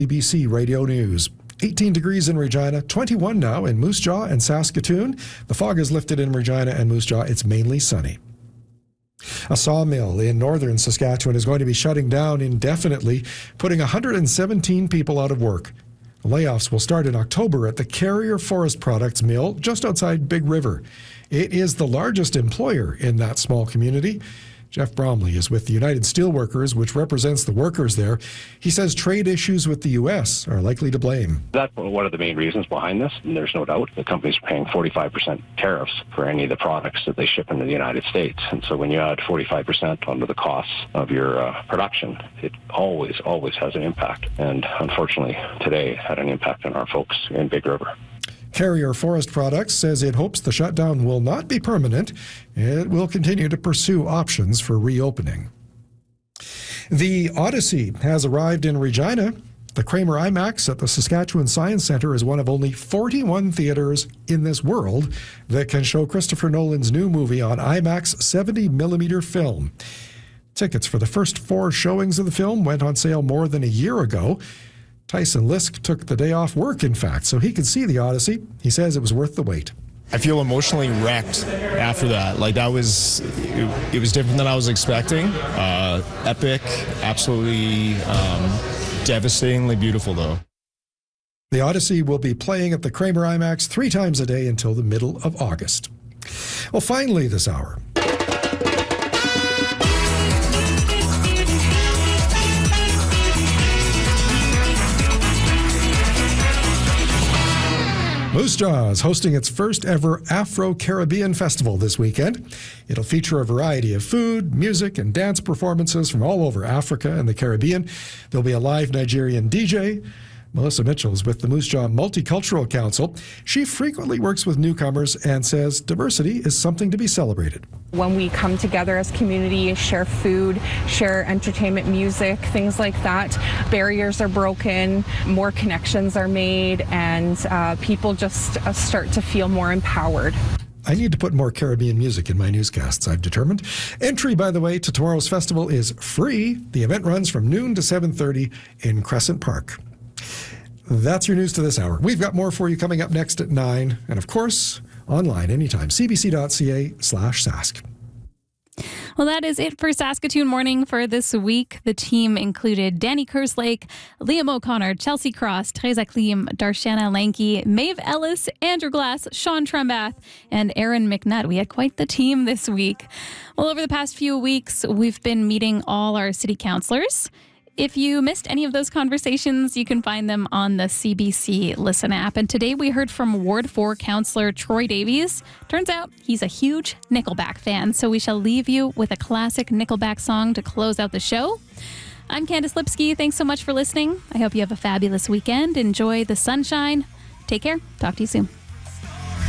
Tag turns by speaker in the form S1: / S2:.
S1: CBC Radio News. 18 degrees in Regina, 21 now in Moose Jaw and Saskatoon. The fog is lifted in Regina and Moose Jaw. It's mainly sunny. A sawmill in northern Saskatchewan is going to be shutting down indefinitely, putting 117 people out of work. Layoffs will start in October at the Carrier Forest Products Mill just outside Big River. It is the largest employer in that small community. Jeff Bromley is with the United Steelworkers, which represents the workers there. He says trade issues with the U.S. are likely to blame.
S2: That's one of the main reasons behind this, and there's no doubt. The companies are paying 45% tariffs for any of the products that they ship into the United States. And so when you add 45% onto the costs of your production, it always has an impact. And unfortunately, today it had an impact on our folks in Big River.
S1: Carrier Forest Products says it hopes the shutdown will not be permanent. It will continue to pursue options for reopening. The Odyssey has arrived in Regina. The Kramer IMAX at the Saskatchewan Science Centre is one of only 41 theatres in this world that can show Christopher Nolan's new movie on IMAX 70mm film. Tickets for the first 4 showings of the film went on sale more than a year ago. Tyson Lisk took the day off work, in fact, so he could see the Odyssey. He says it was worth the wait.
S3: I feel emotionally wrecked after that. It was different than I was expecting. Epic, absolutely devastatingly beautiful, though.
S1: The Odyssey will be playing at the Kramer IMAX 3 times a day until the middle of August. Well, finally this hour, Moose Jaw is hosting its first ever Afro-Caribbean Festival this weekend. It'll feature a variety of food, music, and dance performances from all over Africa and the Caribbean. There'll be a live Nigerian DJ. Melissa Mitchell is with the Moose Jaw Multicultural Council. She frequently works with newcomers and says diversity is something to be celebrated.
S4: When we come together as community, share food, share entertainment, music, things like that, barriers are broken, more connections are made, and people just start to feel more empowered.
S1: I need to put more Caribbean music in my newscasts, I've determined. Entry, by the way, to tomorrow's festival is free. The event runs from noon to 7:30 in Crescent Park. That's your news to this hour. We've got more for you coming up next at 9. And of course, online anytime, cbc.ca/sask.
S5: Well, that is it for Saskatoon Morning for this week. The team included Danny Kerslake, Liam O'Connor, Chelsea Cross, Teresa Klim, Darshana Lanky, Maeve Ellis, Andrew Glass, Sean Trembath, and Aaron McNutt. We had quite the team this week. Well, over the past few weeks, we've been meeting all our city councillors. If you missed any of those conversations, you can find them on the CBC Listen app. And today we heard from Ward 4 Councillor Troy Davies. Turns out he's a huge Nickelback fan, so we shall leave you with a classic Nickelback song to close out the show. I'm Candice Lipsky. Thanks so much for listening. I hope you have a fabulous weekend. Enjoy the sunshine. Take care. Talk to you soon.